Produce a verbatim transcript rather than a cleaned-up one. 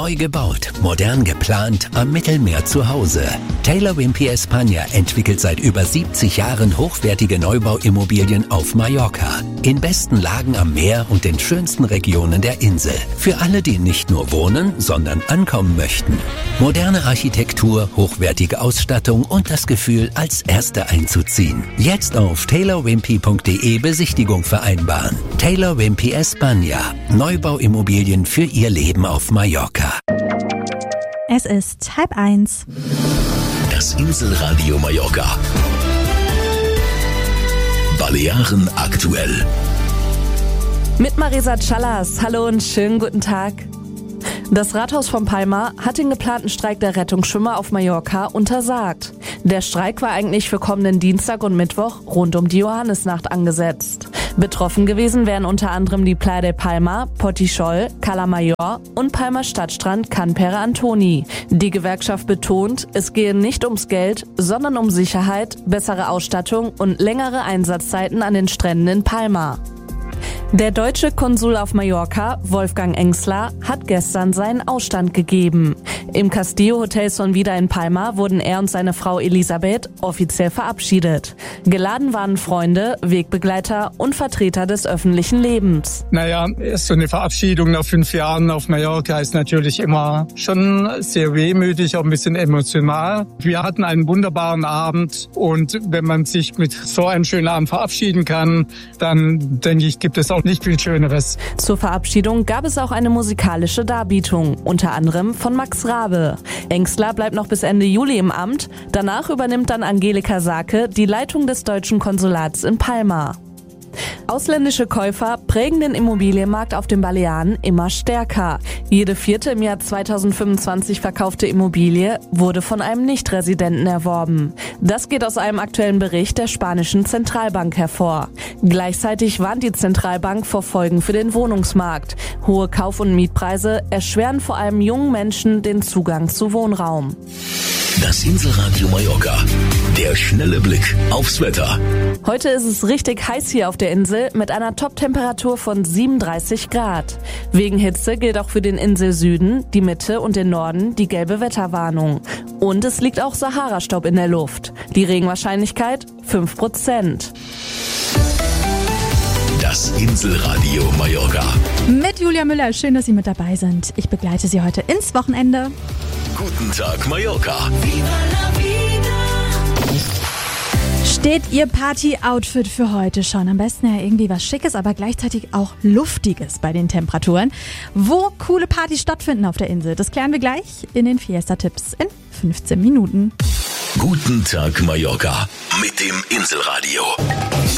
Neu gebaut, modern geplant, am Mittelmeer zu Hause. Taylor Wimpey España entwickelt seit über siebzig Jahren hochwertige Neubauimmobilien auf Mallorca. In besten Lagen am Meer und den schönsten Regionen der Insel. Für alle, die nicht nur wohnen, sondern ankommen möchten. Moderne Architektur, hochwertige Ausstattung und das Gefühl, als Erste einzuziehen. Jetzt auf taylor wimpey punkt de Besichtigung vereinbaren. Taylor Wimpey España. Neubauimmobilien für Ihr Leben auf Mallorca. Es ist halb eins. Das Inselradio Mallorca. Balearen aktuell. Mit Marisa Callas. Hallo und schönen guten Tag. Das Rathaus von Palma hat den geplanten Streik der Rettungsschwimmer auf Mallorca untersagt. Der Streik war eigentlich für kommenden Dienstag und Mittwoch rund um die Johannisnacht angesetzt. Betroffen gewesen wären unter anderem die Playa de Palma, Portichol, Cala Mayor und Palma Stadtstrand Can Pere Antoni. Die Gewerkschaft betont, es gehe nicht ums Geld, sondern um Sicherheit, bessere Ausstattung und längere Einsatzzeiten an den Stränden in Palma. Der deutsche Konsul auf Mallorca, Wolfgang Engsler, hat gestern seinen Ausstand gegeben. Im Castillo Hotel Sonvida in Palma wurden er und seine Frau Elisabeth offiziell verabschiedet. Geladen waren Freunde, Wegbegleiter und Vertreter des öffentlichen Lebens. Naja, so eine Verabschiedung nach fünf Jahren auf Mallorca ist natürlich immer schon sehr wehmütig, auch ein bisschen emotional. Wir hatten einen wunderbaren Abend und wenn man sich mit so einem schönen Abend verabschieden kann, dann denke ich, gibt es auch nicht viel Schöneres. Zur Verabschiedung gab es auch eine musikalische Darbietung, unter anderem von Max Rabe. Engsler bleibt noch bis Ende Juli im Amt. Danach übernimmt dann Angelika Sake die Leitung des deutschen Konsulats in Palma. Ausländische Käufer prägen den Immobilienmarkt auf den Balearen immer stärker. Jede vierte im Jahr zweitausendfünfundzwanzig verkaufte Immobilie wurde von einem Nichtresidenten erworben. Das geht aus einem aktuellen Bericht der spanischen Zentralbank hervor. Gleichzeitig warnt die Zentralbank vor Folgen für den Wohnungsmarkt. Hohe Kauf- und Mietpreise erschweren vor allem jungen Menschen den Zugang zu Wohnraum. Das Inselradio Mallorca. Der schnelle Blick aufs Wetter. Heute ist es richtig heiß hier auf der Insel mit einer Top-Temperatur von siebenunddreißig Grad. Wegen Hitze gilt auch für den Inselsüden, die Mitte und den Norden die gelbe Wetterwarnung. Und es liegt auch Sahara-Staub in der Luft. Die Regenwahrscheinlichkeit fünf Prozent. Das Inselradio Mallorca. Mit Julia Müller. Schön, dass Sie mit dabei sind. Ich begleite Sie heute ins Wochenende. Guten Tag, Mallorca. Steht Ihr Party-Outfit für heute schon? Am besten ja irgendwie was Schickes, aber gleichzeitig auch Luftiges bei den Temperaturen. Wo coole Partys stattfinden auf der Insel, das klären wir gleich in den Fiesta-Tipps in fünfzehn Minuten. Guten Tag, Mallorca. Mit dem Inselradio.